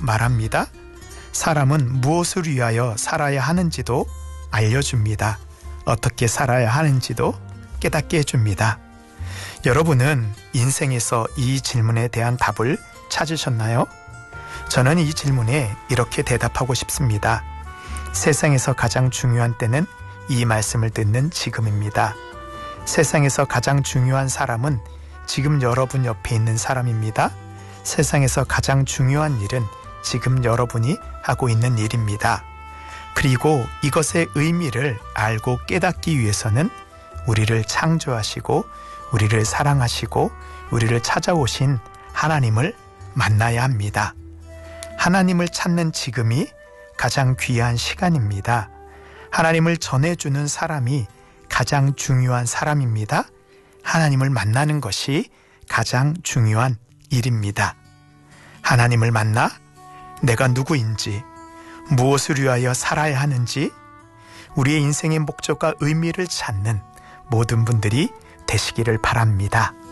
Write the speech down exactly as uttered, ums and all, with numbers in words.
말합니다. 사람은 무엇을 위하여 살아야 하는지도 알려줍니다. 어떻게 살아야 하는지도 깨닫게 해줍니다. 여러분은 인생에서 이 질문에 대한 답을 찾으셨나요? 저는 이 질문에 이렇게 대답하고 싶습니다. 세상에서 가장 중요한 때는 이 말씀을 듣는 지금입니다. 세상에서 가장 중요한 사람은 지금 여러분 옆에 있는 사람입니다. 세상에서 가장 중요한 일은 지금 여러분이 하고 있는 일입니다. 그리고 이것의 의미를 알고 깨닫기 위해서는 우리를 창조하시고 우리를 사랑하시고 우리를 찾아오신 하나님을 만나야 합니다. 하나님을 찾는 지금이 가장 귀한 시간입니다. 하나님을 전해주는 사람이 가장 중요한 사람입니다. 하나님을 만나는 것이 가장 중요한 일입니다. 하나님을 만나 내가 누구인지, 무엇을 위하여 살아야 하는지, 우리의 인생의 목적과 의미를 찾는 모든 분들이 되시기를 바랍니다.